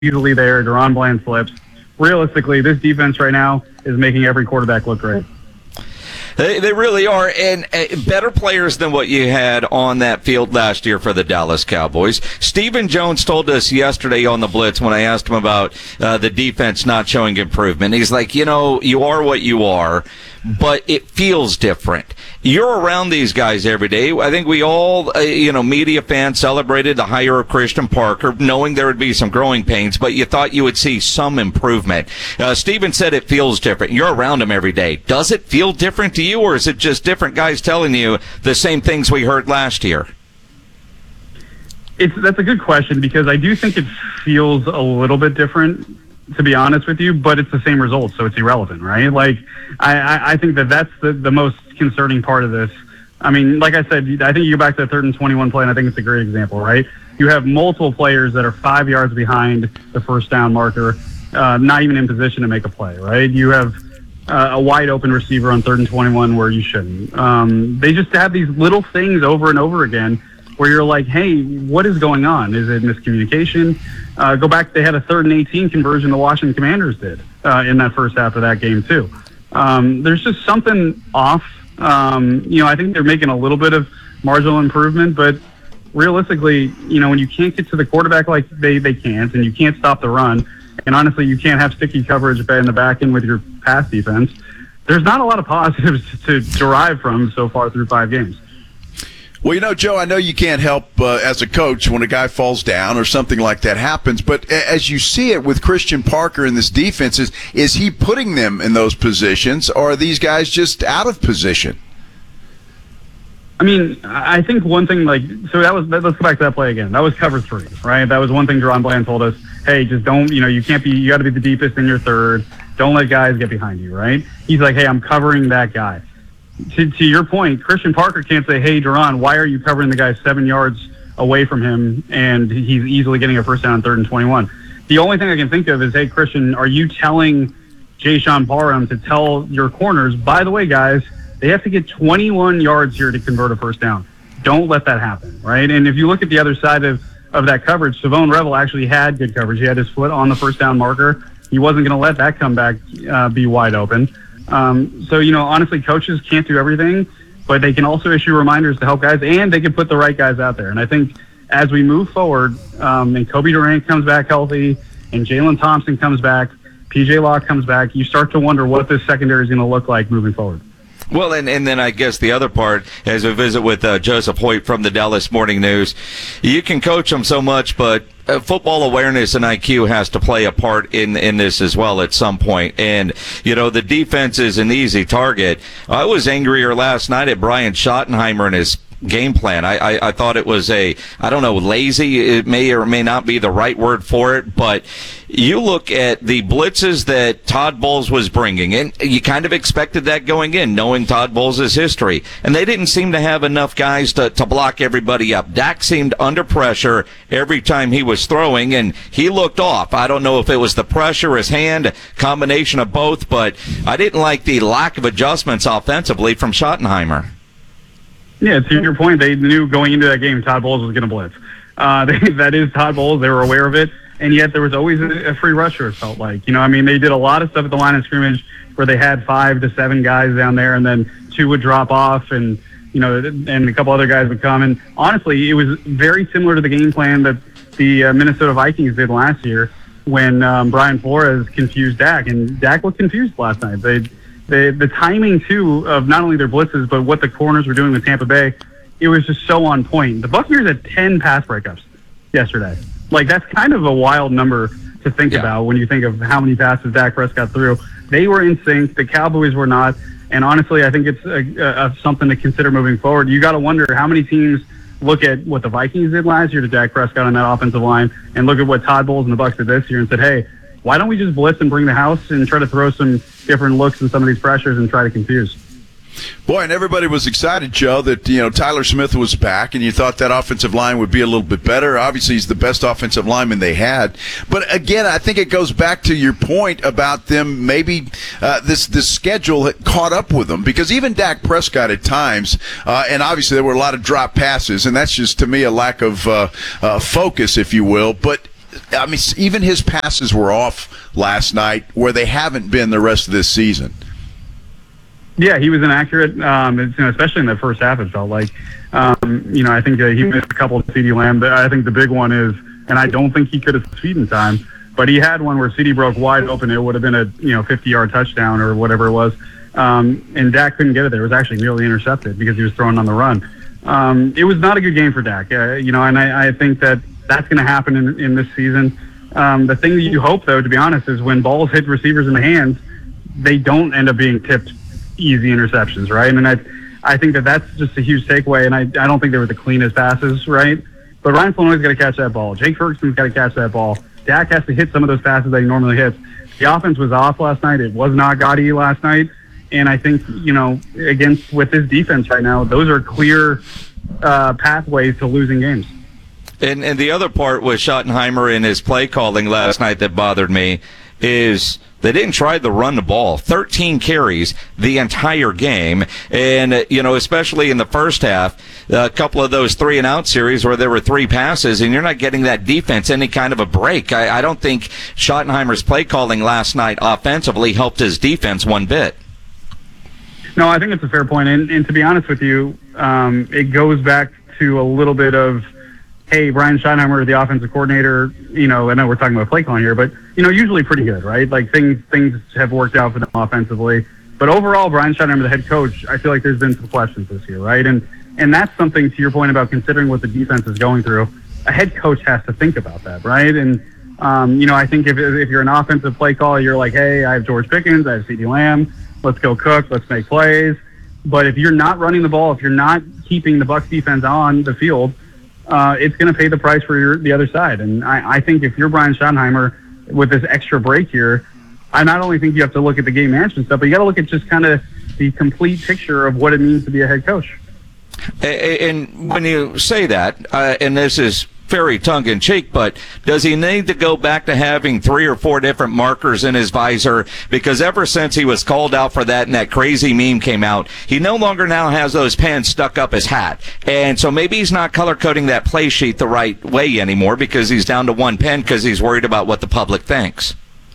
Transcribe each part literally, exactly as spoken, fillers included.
easily there. Deron Bland slips. Realistically, this defense right now is making every quarterback look great. They, they really are, and uh, better players than what you had on that field last year for the Dallas Cowboys. Stephen Jones told us yesterday on the Blitz when I asked him about uh, the defense not showing improvement. He's like, you know, you are what you are, but it feels different. You're around these guys every day. I think we all, uh, you know, media fans celebrated the hire of Christian Parker, knowing there would be some growing pains, but you thought you would see some improvement. Uh, Stephen said it feels different. You're around him every day. Does it feel different to you, or is it just different guys telling you the same things we heard last year? It's that's a good question, because I do think it feels a little bit different, to be honest with you, but it's the same result, so it's irrelevant, right? Like, I, I, I think that that's the, the most concerning part of this. I mean, like I said, I think you go back to the third and twenty-one play, and I think it's a great example, right? You have multiple players that are five yards behind the first down marker, uh, not even in position to make a play, right? You have uh, a wide open receiver on third and twenty-one where you shouldn't. Um, they just have these little things over and over again where you're like, hey, what is going on? Is it miscommunication? Uh, go back, they had a third and eighteen conversion the Washington Commanders did uh, in that first half of that game too. Um, there's just something off. Um, you know, I think they're making a little bit of marginal improvement, but realistically, you know, when you can't get to the quarterback like they, they can't, and you can't stop the run, and honestly, you can't have sticky coverage in the back end with your pass defense, there's not a lot of positives to derive from so far through five games. Well, you know, Joe, I know you can't help uh, as a coach when a guy falls down or something like that happens, but as you see it with Christian Parker in this defense, is, is he putting them in those positions, or are these guys just out of position? I mean, I think one thing, like, so that was, let's go back to that play again. That was cover three, right? That was one thing Deron Bland told us, hey, just don't, you know, you can't be, you got to be the deepest in your third. Don't let guys get behind you, right? He's like, hey, I'm covering that guy. To, to your point, Christian Parker can't say, hey, Deron, why are you covering the guy seven yards away from him and he's easily getting a first down on third and twenty-one? The only thing I can think of is, hey, Christian, are you telling Jayshon Parham to tell your corners, by the way, guys, they have to get twenty-one yards here to convert a first down. Don't let that happen, right? And if you look at the other side of, of that coverage, Savone Revel actually had good coverage. He had his foot on the first down marker. He wasn't going to let that comeback uh, be wide open. Um, so, you know, honestly, coaches can't do everything, but they can also issue reminders to help guys, and they can put the right guys out there. And I think as we move forward, um, and Kobe Durant comes back healthy, and Jalen Thompson comes back, P J Locke comes back, you start to wonder what this secondary is going to look like moving forward. Well, and, and then I guess the other part, as we visit with uh, Joseph Hoyt from the Dallas Morning News, you can coach them so much, but uh, football awareness and I Q has to play a part in in this as well at some point. And, you know, the defense is an easy target. I was angrier last night at Brian Schottenheimer and his game plan. I, I, I thought it was a, I don't know, lazy. It may or may not be the right word for it, but you look at the blitzes that Todd Bowles was bringing, and you kind of expected that going in, knowing Todd Bowles' history, and they didn't seem to have enough guys to, to block everybody up. Dak seemed under pressure every time he was throwing, and he looked off. I don't know if it was the pressure, his hand, combination of both, but I didn't like the lack of adjustments offensively from Schottenheimer. Yeah, to your point, they knew going into that game Todd Bowles was going to blitz. Uh, they, that is Todd Bowles. They were aware of it, and yet there was always a, a free rusher, it felt like. You know, I mean, they did a lot of stuff at the line of scrimmage where they had five to seven guys down there, and then two would drop off, and, you know, and a couple other guys would come. And honestly, it was very similar to the game plan that the uh, Minnesota Vikings did last year when um, Brian Flores confused Dak, and Dak was confused last night. They The, the timing, too, of not only their blitzes, but what the corners were doing with Tampa Bay, it was just so on point. The Buccaneers had ten pass breakups yesterday. Like, that's kind of a wild number to think yeah. about when you think of how many passes Dak Prescott threw. They were in sync. The Cowboys were not. And honestly, I think it's a, a, a something to consider moving forward. You got to wonder how many teams look at what the Vikings did last year to Dak Prescott on that offensive line and look at what Todd Bowles and the Bucs did this year and said, hey, why don't we just blitz and bring the house and try to throw some different looks in some of these pressures and try to confuse? Boy, and everybody was excited, Joe, that, you know, Tyler Smith was back, and you thought that offensive line would be a little bit better. Obviously, he's the best offensive lineman they had. But, again, I think it goes back to your point about them maybe uh, this, this schedule had caught up with them. Because even Dak Prescott at times, uh, and obviously there were a lot of drop passes, and that's just, to me, a lack of uh, uh, focus, if you will. But I mean, even his passes were off last night, where they haven't been the rest of this season. Yeah, he was inaccurate, um, it's, you know, especially in the first half, it felt like. Um, you know, I think uh, he missed a couple of CeeDee Lamb, but I think the big one is, and I don't think he could have feet in time, but he had one where CeeDee broke wide open. It would have been a, you know, fifty-yard touchdown or whatever it was, um, and Dak couldn't get it there. It was actually nearly intercepted because he was throwing on the run. Um, it was not a good game for Dak, uh, you know, and I, I think that that's going to happen in, in this season. Um, the thing that you hope, though, to be honest, is when balls hit receivers in the hands, they don't end up being tipped easy interceptions, right? And I, I think that that's just a huge takeaway, and I, I don't think they were the cleanest passes, right? But Ryan Flournoy's got to catch that ball. Jake Ferguson's got to catch that ball. Dak has to hit some of those passes that he normally hits. The offense was off last night. It was not gaudy last night. And I think, you know, against with this defense right now, those are clear uh, pathways to losing games. And, and the other part with Schottenheimer in his play calling last night that bothered me is they didn't try to run the ball. thirteen carries the entire game. And, uh, you know, especially in the first half, a couple of those three and out series where there were three passes and you're not getting that defense any kind of a break. I, I don't think Schottenheimer's play calling last night offensively helped his defense one bit. No, I think it's a fair point. And, and to be honest with you, um, it goes back to a little bit of, hey, Brian Schottenheimer, the offensive coordinator, you know, I know we're talking about play calling here, but, you know, usually pretty good, right? Like things things have worked out for them offensively. But overall, Brian Schottenheimer, the head coach, I feel like there's been some questions this year, right? And and that's something, to your point about considering what the defense is going through, a head coach has to think about that, right? And, um, you know, I think if if you're an offensive play caller, you're like, hey, I have George Pickens, I have CeeDee Lamb, let's go cook, let's make plays. But if you're not running the ball, if you're not keeping the Bucs defense on the field, uh, it's going to pay the price for your, the other side. And I, I think if you're Brian Schottenheimer with this extra break here, I not only think you have to look at the game management stuff, but you got to look at just kind of the complete picture of what it means to be a head coach. And when you say that, uh, and this is very tongue-in-cheek, but does he need to go back to having three or four different markers in his visor? Because ever since he was called out for that and that crazy meme came out, he no longer now has those pens stuck up his hat. And so maybe he's not color-coding that play sheet the right way anymore because he's down to one pen because he's worried about what the public thinks.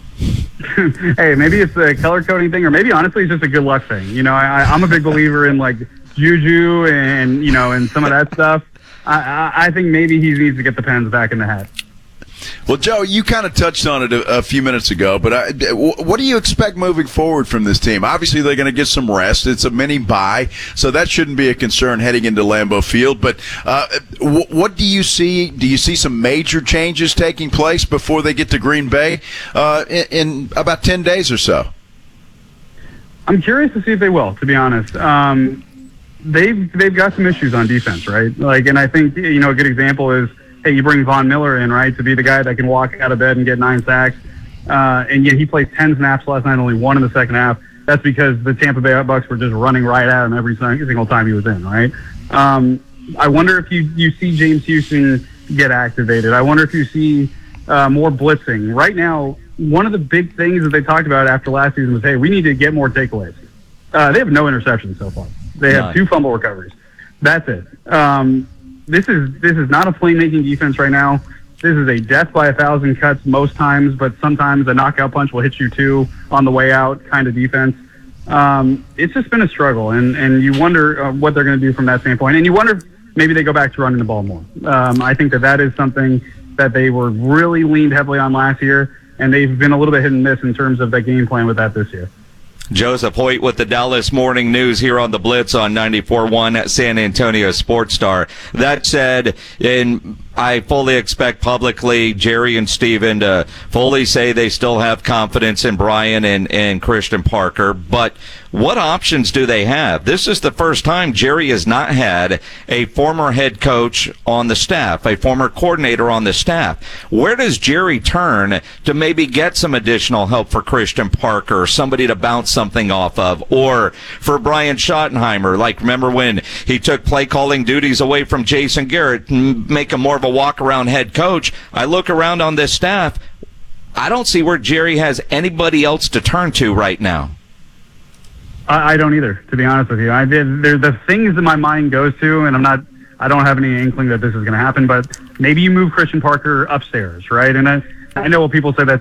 Hey, maybe it's a color-coding thing, or maybe honestly it's just a good luck thing. You know, I, I'm a big believer in, like, juju and, you know, and some of that stuff. I, I think maybe he needs to get the pens back in the hat. Well, Joe, you kind of touched on it a, a few minutes ago, but I, what do you expect moving forward from this team? Obviously, they're going to get some rest. It's a mini bye, so that shouldn't be a concern heading into Lambeau Field. But uh, w- what do you see? Do you see some major changes taking place before they get to Green Bay uh, in, in about ten days or so? I'm curious to see if they will, to be honest. Um, they've they've got some issues on defense, right? Like, and I think, you know, a good example is, hey, you bring Von Miller in, right, to be the guy that can walk out of bed and get nine sacks, uh, and yet he played ten snaps last night, only one in the second half. That's because the Tampa Bay Bucs were just running right at him every single time he was in, right? Um, I wonder if you, you see James Houston get activated. I wonder if you see uh, more blitzing. Right now, one of the big things that they talked about after last season was, hey, we need to get more takeaways. Uh, they have no interceptions so far. They have two fumble recoveries. That's it. Um, this is this is not a playmaking defense right now. This is a death by a thousand cuts most times, but sometimes a knockout punch will hit you too on the way out kind of defense. Um, it's just been a struggle, and, and you wonder uh, what they're going to do from that standpoint. And you wonder if maybe they go back to running the ball more. Um, I think that that is something that they were really leaned heavily on last year, and they've been a little bit hit and miss in terms of the game plan with that this year. Joseph Hoyt with the Dallas Morning News here on the Blitz on ninety-four point one at San Antonio Sports Star. That said, and I fully expect publicly Jerry and Steven to fully say they still have confidence in Brian and, and Christian Parker, but what options do they have? This is the first time Jerry has not had a former head coach on the staff, a former coordinator on the staff. Where does Jerry turn to maybe get some additional help for Christian Parker, somebody to bounce something off of, or for Brian Schottenheimer? Like, remember when he took play calling duties away from Jason Garrett and make him more of a walk-around head coach? I look around on this staff, I don't see where Jerry has anybody else to turn to right now. I, I don't either, to be honest with you. I did. They're the things that my mind goes to, and I'm not. I don't have any inkling that this is going to happen, but maybe you move Christian Parker upstairs, right? And I, I know what people say that's